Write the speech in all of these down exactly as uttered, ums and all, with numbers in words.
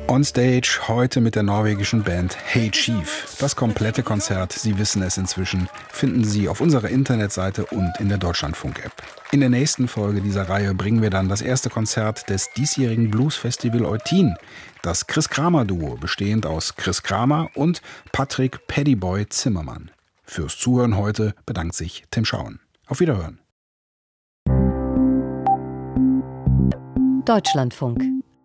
On Stage heute mit der norwegischen Band Hey Chief. Das komplette Konzert, Sie wissen es inzwischen, finden Sie auf unserer Internetseite und in der Deutschlandfunk-App. In der nächsten Folge dieser Reihe bringen wir dann das erste Konzert des diesjährigen Bluesfestival Eutin. Das Chris Kramer-Duo, bestehend aus Chris Kramer und Patrick Paddyboy Zimmermann. Fürs Zuhören heute bedankt sich Tim Schauen. Auf Wiederhören. Deutschlandfunk.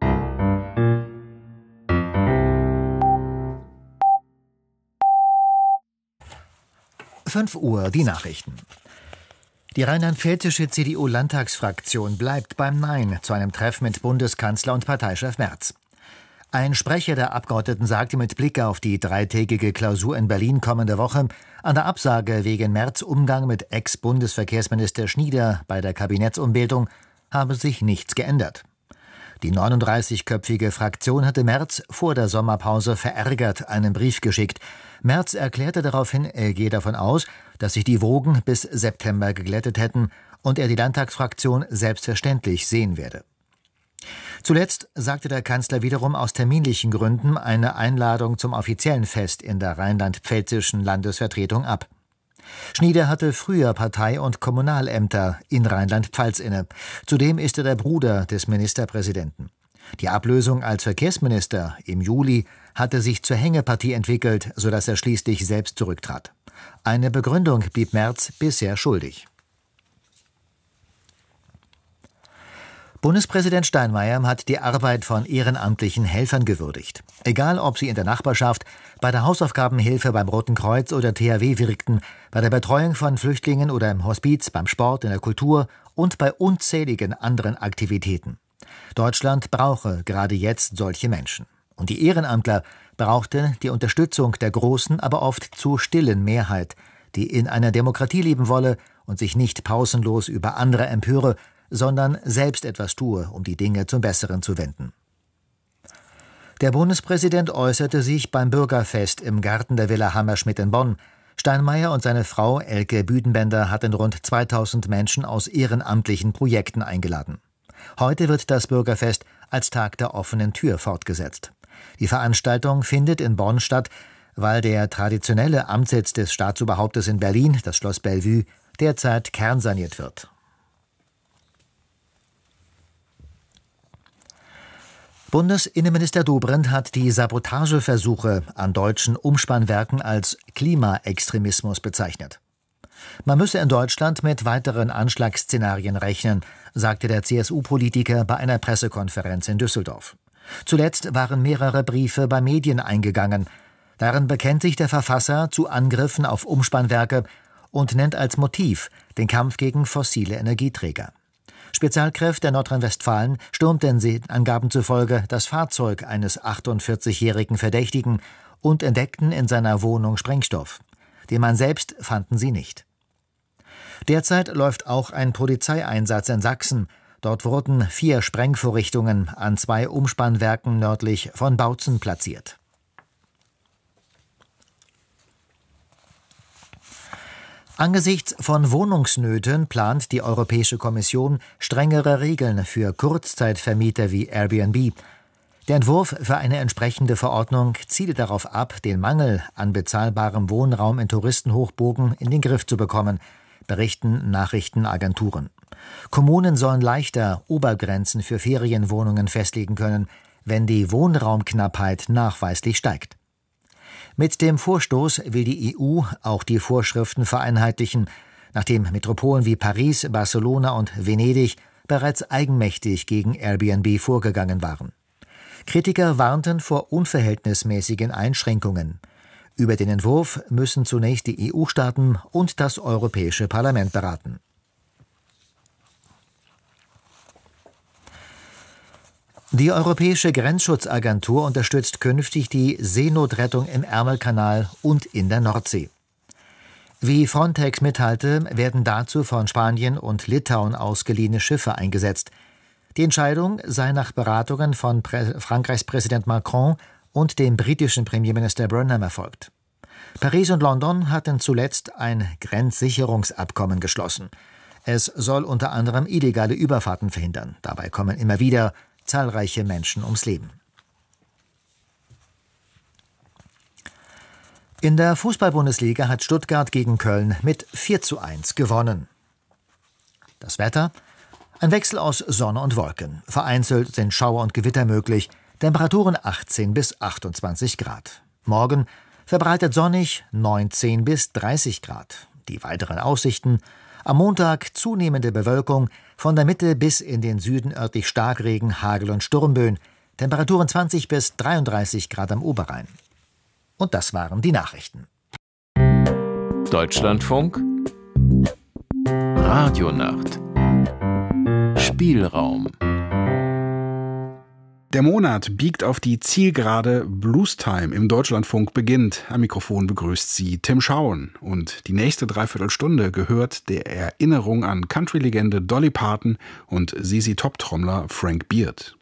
fünf Uhr, die Nachrichten. Die rheinland-pfälzische C D U-Landtagsfraktion bleibt beim Nein zu einem Treff mit Bundeskanzler und Parteichef Merz. Ein Sprecher der Abgeordneten sagte mit Blick auf die dreitägige Klausur in Berlin kommende Woche, an der Absage wegen Merz' Umgang mit Ex-Bundesverkehrsminister Schnieder bei der Kabinettsumbildung habe sich nichts geändert. Die neununddreißigköpfige Fraktion hatte Merz vor der Sommerpause verärgert einen Brief geschickt. Merz erklärte daraufhin, er gehe davon aus, dass sich die Wogen bis September geglättet hätten und er die Landtagsfraktion selbstverständlich sehen werde. Zuletzt sagte der Kanzler wiederum aus terminlichen Gründen eine Einladung zum offiziellen Fest in der rheinland-pfälzischen Landesvertretung ab. Schnieder hatte früher Partei- und Kommunalämter in Rheinland-Pfalz inne. Zudem ist er der Bruder des Ministerpräsidenten. Die Ablösung als Verkehrsminister im Juli hatte sich zur Hängepartie entwickelt, sodass er schließlich selbst zurücktrat. Eine Begründung blieb Merz bisher schuldig. Bundespräsident Steinmeier hat die Arbeit von ehrenamtlichen Helfern gewürdigt. Egal, ob sie in der Nachbarschaft, bei der Hausaufgabenhilfe beim Roten Kreuz oder T H W wirkten, bei der Betreuung von Flüchtlingen oder im Hospiz, beim Sport, in der Kultur und bei unzähligen anderen Aktivitäten. Deutschland brauche gerade jetzt solche Menschen. Und die Ehrenamtler brauchten die Unterstützung der großen, aber oft zu stillen Mehrheit, die in einer Demokratie leben wolle und sich nicht pausenlos über andere empöre, sondern selbst etwas tue, um die Dinge zum Besseren zu wenden. Der Bundespräsident äußerte sich beim Bürgerfest im Garten der Villa Hammerschmidt in Bonn. Steinmeier und seine Frau Elke Büdenbender hatten rund zweitausend Menschen aus ehrenamtlichen Projekten eingeladen. Heute wird das Bürgerfest als Tag der offenen Tür fortgesetzt. Die Veranstaltung findet in Bonn statt, weil der traditionelle Amtssitz des Staatsoberhauptes in Berlin, das Schloss Bellevue, derzeit kernsaniert wird. Bundesinnenminister Dobrindt hat die Sabotageversuche an deutschen Umspannwerken als Klimaextremismus bezeichnet. Man müsse in Deutschland mit weiteren Anschlagsszenarien rechnen, sagte der C S U-Politiker bei einer Pressekonferenz in Düsseldorf. Zuletzt waren mehrere Briefe bei Medien eingegangen. Darin bekennt sich der Verfasser zu Angriffen auf Umspannwerke und nennt als Motiv den Kampf gegen fossile Energieträger. Spezialkräfte Nordrhein-Westfalen stürmten den Angaben zufolge das Fahrzeug eines achtundvierzigjährigen Verdächtigen und entdeckten in seiner Wohnung Sprengstoff. Den Mann selbst fanden sie nicht. Derzeit läuft auch ein Polizeieinsatz in Sachsen. Dort wurden vier Sprengvorrichtungen an zwei Umspannwerken nördlich von Bautzen platziert. Angesichts von Wohnungsnöten plant die Europäische Kommission strengere Regeln für Kurzzeitvermieter wie Airbnb. Der Entwurf für eine entsprechende Verordnung ziele darauf ab, den Mangel an bezahlbarem Wohnraum in Touristenhochburgen in den Griff zu bekommen, berichten Nachrichtenagenturen. Kommunen sollen leichter Obergrenzen für Ferienwohnungen festlegen können, wenn die Wohnraumknappheit nachweislich steigt. Mit dem Vorstoß will die E U auch die Vorschriften vereinheitlichen, nachdem Metropolen wie Paris, Barcelona und Venedig bereits eigenmächtig gegen Airbnb vorgegangen waren. Kritiker warnten vor unverhältnismäßigen Einschränkungen. Über den Entwurf müssen zunächst die E U-Staaten und das Europäische Parlament beraten. Die Europäische Grenzschutzagentur unterstützt künftig die Seenotrettung im Ärmelkanal und in der Nordsee. Wie Frontex mitteilte, werden dazu von Spanien und Litauen ausgeliehene Schiffe eingesetzt. Die Entscheidung sei nach Beratungen von Prä- Frankreichs Präsident Macron und dem britischen Premierminister Burnham erfolgt. Paris und London hatten zuletzt ein Grenzsicherungsabkommen geschlossen. Es soll unter anderem illegale Überfahrten verhindern. Dabei kommen immer wieder zahlreiche Menschen ums Leben. In der Fußball-Bundesliga hat Stuttgart gegen Köln mit vier zu eins gewonnen. Das Wetter? Ein Wechsel aus Sonne und Wolken. Vereinzelt sind Schauer und Gewitter möglich. Temperaturen achtzehn bis achtundzwanzig Grad. Morgen verbreitet sonnig, neunzehn bis dreißig Grad. Die weiteren Aussichten: am Montag zunehmende Bewölkung, von der Mitte bis in den Süden örtlich Starkregen, Hagel und Sturmböen. Temperaturen zwanzig bis dreiunddreißig Grad am Oberrhein. Und das waren die Nachrichten. Deutschlandfunk Radionacht Spielraum. Der Monat biegt auf die Zielgerade. Bluestime im Deutschlandfunk beginnt. Am Mikrofon begrüßt Sie Tim Schauen. Und die nächste Dreiviertelstunde gehört der Erinnerung an Country-Legende Dolly Parton und Z Z Top-Trommler Frank Beard.